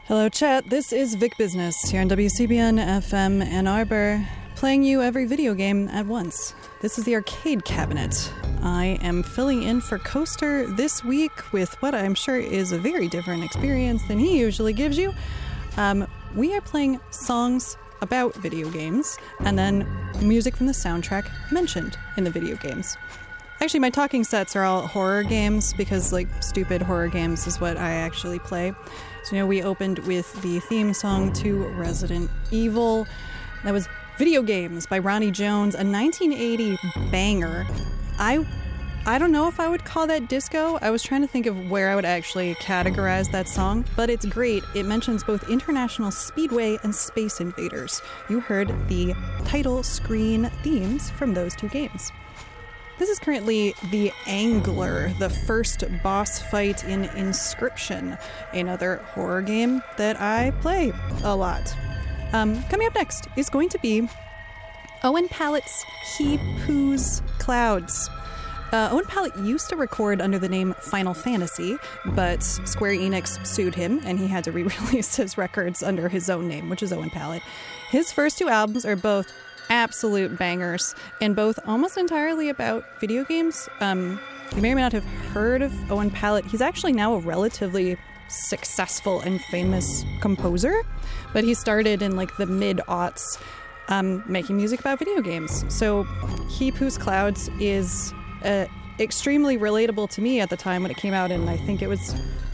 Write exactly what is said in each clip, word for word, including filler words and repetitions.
Hello, chat. This is Vic Business here on W C B N F M Ann Arbor, playing you every video game at once. This is the Arcade Cabinet. I am filling in for Coaster this week with what I'm sure is a very different experience than he usually gives you. Um, we are playing songs about video games and then music from the soundtrack mentioned in the video games. Actually, my talking sets are all horror games because, like, stupid horror games is what I actually play. So, you know, we opened with the theme song to Resident Evil. That was Video Games by Ronnie Jones, a nineteen eighty banger. I I don't know if I would call that disco. I was trying to think of where I would actually categorize that song, but it's great. It mentions both International Speedway and Space Invaders. You heard the title screen themes from those two games. This is currently the Angler, the first boss fight in Inscription, another horror game that I play a lot. Um, coming up next is going to be Owen Pallett's He Poos Clouds. Uh, Owen Pallett used to record under the name Final Fantasy, but Square Enix sued him, and he had to re-release his records under his own name, which is Owen Pallett. His first two albums are both absolute bangers, and both almost entirely about video games. Um, you may or may not have heard of Owen Pallett. He's actually now a relatively successful and famous composer, but he started in like the mid-aughts um, making music about video games. So He Poos Clouds is uh, extremely relatable to me at the time when it came out, and I think it was,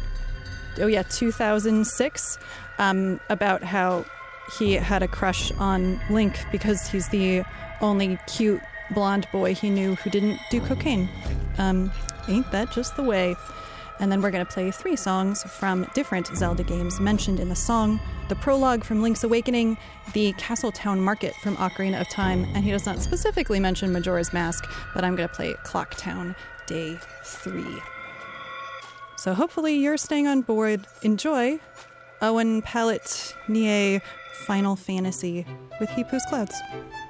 oh yeah, two thousand six, um, about how he had a crush on Link because he's the only cute blonde boy he knew who didn't do cocaine. Um, ain't that just the way? And then we're going to play three songs from different Zelda games mentioned in the song. The prologue from Link's Awakening, the Castletown Market from Ocarina of Time, and he does not specifically mention Majora's Mask, but I'm going to play Clocktown Day three. So hopefully you're staying on board. Enjoy Owen Pallett Nie Final Fantasy with He Poos Clouds.